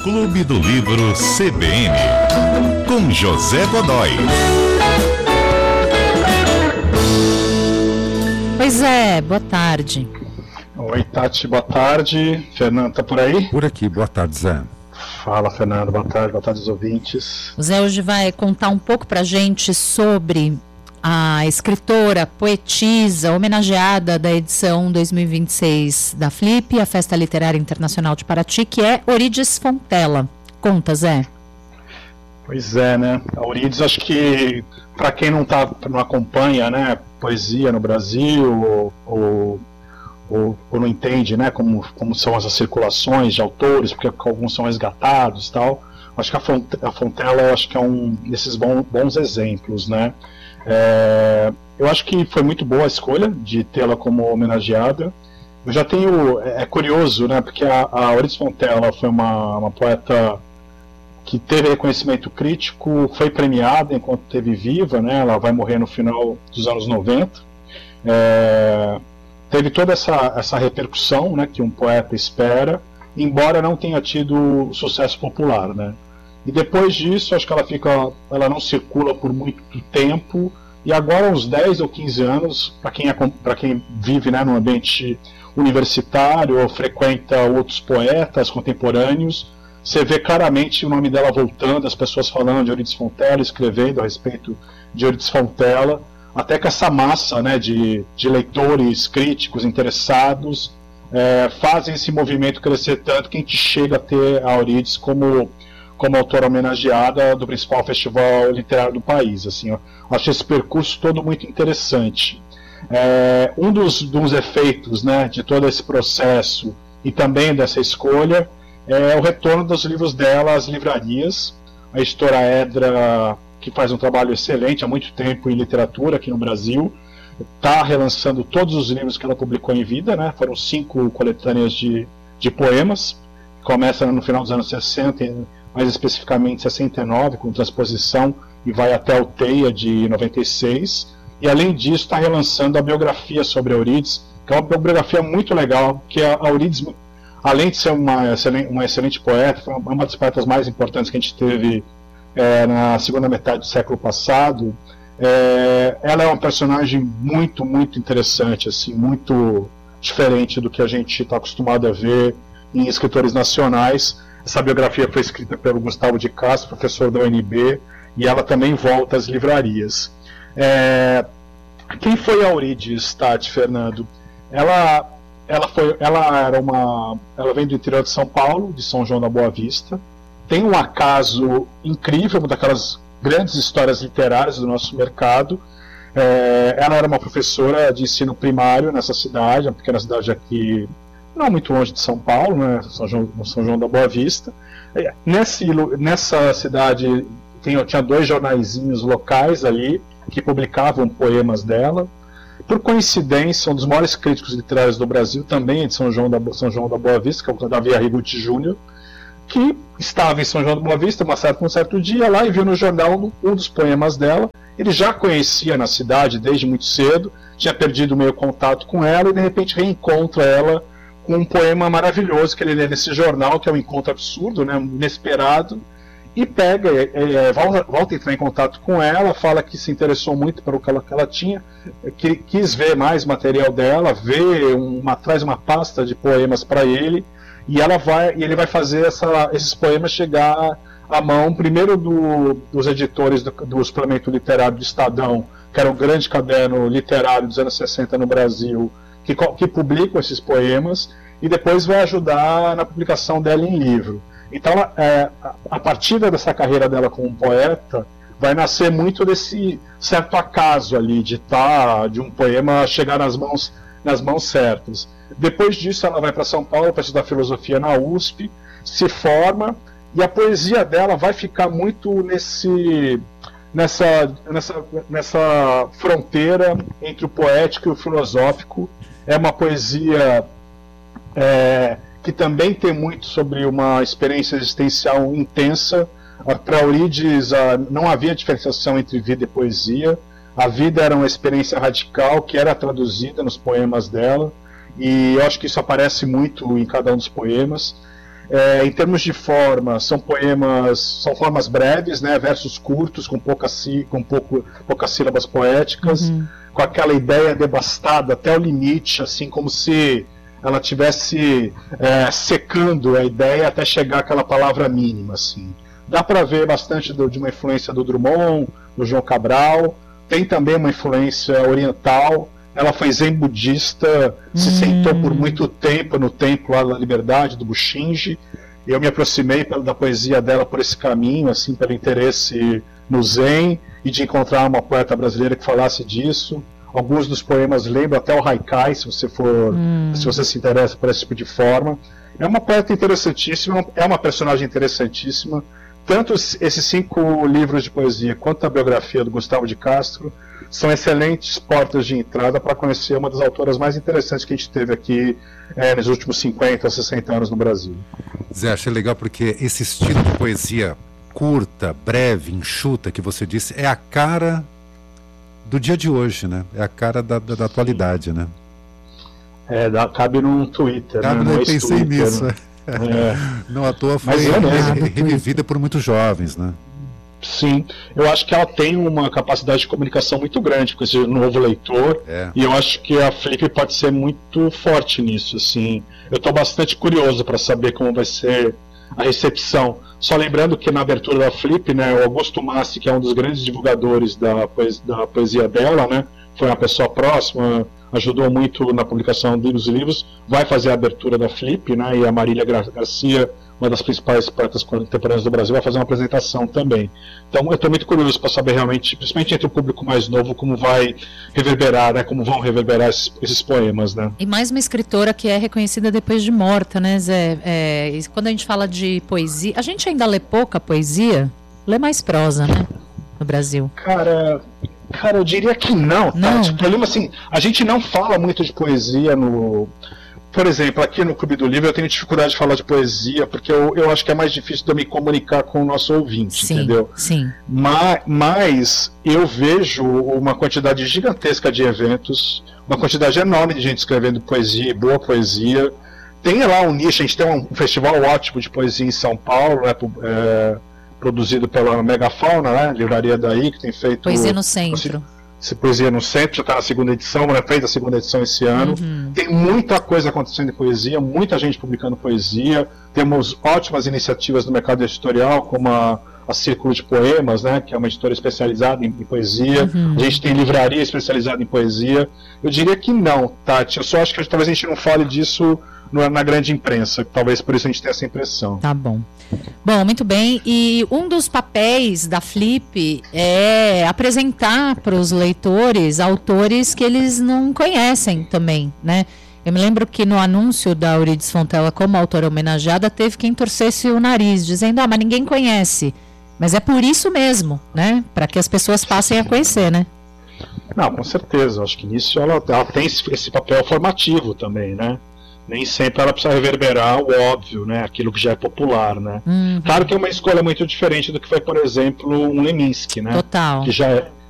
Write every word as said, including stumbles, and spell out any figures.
Clube do Livro C B N, com José Godoy. Pois é, boa tarde. Oi, Tati, boa tarde. Fernando, tá por aí? Por aqui, boa tarde, Zé. Fala, Fernando, boa tarde, boa tarde aos ouvintes. O Zé hoje vai contar um pouco pra gente sobre a escritora, poetisa, homenageada da edição dois mil e vinte e seis da Flip, a Festa Literária Internacional de Paraty, que é Eurídice Fontela. Conta, Zé. Pois é, né? A Eurídice, acho que para quem não, tá, não acompanha, né, poesia no Brasil, ou, ou, ou, ou não entende, né, como, como são essas circulações de autores, porque alguns são resgatados e tal, acho que a Fontela acho que é um desses bons, bons exemplos, né? É, eu acho que foi muito boa a escolha de tê-la como homenageada. Eu já tenho, é, é curioso, né, porque a, a Eurídice Fontela foi uma, uma poeta que teve reconhecimento crítico, foi premiada enquanto esteve viva, né, ela vai morrer no final dos anos noventa. É, teve toda essa, essa repercussão, né, que um poeta espera, embora não tenha tido sucesso popular, né. E depois disso, acho que ela fica, ela não circula por muito tempo, e agora, uns dez ou quinze anos, para quem, é, para quem vive, né, num ambiente universitário ou frequenta outros poetas contemporâneos, você vê claramente o nome dela voltando, as pessoas falando de Eurídice Fontela, escrevendo a respeito de Eurídice Fontela, até que essa massa, né, de, de leitores, críticos, interessados, é, fazem esse movimento crescer tanto que a gente chega a ter a Eurídice como como autora homenageada do principal festival literário do país. Assim, eu acho esse percurso todo muito interessante. É, um dos, dos efeitos, né, de todo esse processo e também dessa escolha é o retorno dos livros dela às livrarias. A editora Edra, que faz um trabalho excelente há muito tempo em literatura aqui no Brasil, está relançando todos os livros que ela publicou em vida, né? Foram cinco coletâneas de, de poemas, começa no final dos anos sessenta, mais especificamente sessenta e nove, com transposição, e vai até o Teia de noventa e seis, e além disso está relançando a biografia sobre a Eurídice, que é uma biografia muito legal, que a Eurídice, além de ser uma excelente, uma excelente poeta, foi uma das poetas mais importantes que a gente teve é, na segunda metade do século passado. É, ela é um personagem muito, muito interessante, assim, muito diferente do que a gente está acostumado a ver em escritores nacionais. Essa biografia foi escrita pelo Gustavo de Castro, professor da U N B, e ela também volta às livrarias. É... Quem foi a Eurídice, Tati, Fernando? Ela, ela, foi, ela, era uma, ela vem do interior de São Paulo, de São João da Boa Vista. Tem um acaso incrível, uma daquelas grandes histórias literárias do nosso mercado. É... Ela era uma professora de ensino primário nessa cidade, uma pequena cidade aqui, não muito longe de São Paulo, né, São João, São João da Boa Vista. Nesse, nessa cidade tem, tinha dois jornaizinhos locais ali que publicavam poemas dela. Por coincidência, um dos maiores críticos literários do Brasil também é de São João da, São João da Boa Vista, que é o Davi Arrigucci Júnior, que estava em São João da Boa Vista uma certa, um certo dia lá e viu no jornal um dos poemas dela. Ele já conhecia na cidade desde muito cedo, tinha perdido o meio contato com ela e de repente reencontra ela com um poema maravilhoso que ele lê nesse jornal, que é um encontro absurdo, né, inesperado, e pega, é, é, volta, volta a entrar em contato com ela, fala que se interessou muito pelo que ela, que ela tinha, que quis ver mais material dela, vê uma, traz uma pasta de poemas para ele, e ela vai, e ele vai fazer essa, esses poemas chegar à mão, primeiro do, dos editores do, do suplemento literário do Estadão, que era um grande caderno literário dos anos sessenta no Brasil, Que, que publicam esses poemas, e depois vai ajudar na publicação dela em livro. Então, é, a partir dessa carreira dela como poeta, vai nascer muito desse certo acaso ali, de, tá, de um poema chegar nas mãos, nas mãos certas. Depois disso, ela vai para São Paulo para estudar filosofia na U S P, se forma, e a poesia dela vai ficar muito nesse... Nessa, nessa, nessa fronteira entre o poético e o filosófico. É uma poesia é, que também tem muito sobre uma experiência existencial intensa. Para Eurídice não havia diferenciação entre vida e poesia. A vida era uma experiência radical que era traduzida nos poemas dela, e eu acho que isso aparece muito em cada um dos poemas. É, em termos de forma, são poemas, são formas breves, né, versos curtos, com, pouca, com pouco, poucas sílabas poéticas, uhum. com aquela ideia devastada até o limite, assim, como se ela estivesse é, secando a ideia até chegar àquela palavra mínima, assim. Dá para ver bastante do, de uma influência do Drummond, do João Cabral, tem também uma influência oriental. Ela foi zen budista, se hum. sentou por muito tempo no templo lá da Liberdade, do Bushinji. Eu me aproximei da poesia dela por esse caminho, assim, pelo interesse no zen, e de encontrar uma poeta brasileira que falasse disso. Alguns dos poemas lembram até o haikai, se você for, hum. se você se interessa por esse tipo de forma. É uma poeta interessantíssima, é uma personagem interessantíssima. Tanto esses cinco livros de poesia quanto a biografia do Gustavo de Castro são excelentes portas de entrada para conhecer uma das autoras mais interessantes que a gente teve aqui é, nos últimos cinquenta, sessenta anos no Brasil. Zé, achei legal porque esse estilo de poesia curta, breve, enxuta, que você disse, é a cara do dia de hoje, né? É a cara da, da, da atualidade, né? É, dá, cabe num Twitter. Cabe, né? Eu pensei Twitter, nisso. Né? É. Não à toa foi é, né? revivida por muitos jovens, né? Sim, eu acho que ela tem uma capacidade de comunicação muito grande com esse novo leitor, é. e eu acho que a Flip pode ser muito forte nisso, assim. Eu estou bastante curioso para saber como vai ser a recepção. Só lembrando que na abertura da Flip, né, o Augusto Massi, que é um dos grandes divulgadores da, poesia, da poesia dela, né, foi uma pessoa próxima, ajudou muito na publicação dos livros, vai fazer a abertura da Flip, né, e a Marília Garcia, uma das principais poetas contemporâneas do Brasil, vai fazer uma apresentação também. Então eu estou muito curioso para saber realmente, principalmente entre o público mais novo, como vai reverberar, né, como vão reverberar esses, esses poemas, né. E mais uma escritora que é reconhecida depois de morta, né, Zé? É, quando a gente fala de poesia, a gente ainda lê pouca poesia, lê mais prosa, né, no Brasil. Cara... Cara, eu diria que não, tá? Não. O problema, assim, a gente não fala muito de poesia no... Por exemplo, aqui no Clube do Livro eu tenho dificuldade de falar de poesia, porque eu, eu acho que é mais difícil de eu me comunicar com o nosso ouvinte, sim, entendeu? Sim. Mas, mas eu vejo uma quantidade gigantesca de eventos, uma quantidade enorme de gente escrevendo poesia, boa poesia. Tem lá um nicho, a gente tem um festival ótimo de poesia em São Paulo, né, é, produzido pela Megafauna, né, livraria daí, que tem feito... Poesia no Centro. Esse Poesia no Centro, já está na segunda edição, né, fez a segunda edição esse ano. Uhum. Tem muita coisa acontecendo em poesia, muita gente publicando poesia. Temos ótimas iniciativas no mercado editorial, como a, a Círculo de Poemas, né, que é uma editora especializada em, em poesia. Uhum. A gente tem livraria especializada em poesia. Eu diria que não, Tati. Eu só acho que talvez a gente não fale disso na grande imprensa, talvez por isso a gente tenha essa impressão. Tá bom. Bom, muito bem. E um dos papéis da Flip é apresentar para os leitores autores que eles não conhecem também, né? Eu me lembro que no anúncio da Euridice Fontela como autora homenageada, teve quem torcesse o nariz, dizendo, ah, mas ninguém conhece. Mas é por isso mesmo, né? Para que as pessoas passem a conhecer, né? Não, com certeza. Acho que nisso ela, ela tem esse, esse papel formativo também, né? Nem sempre ela precisa reverberar o óbvio, né? Aquilo que já é popular, né? Uhum. Claro que é uma escolha muito diferente do que foi, por exemplo, um Leminski, né? Total. Que já é,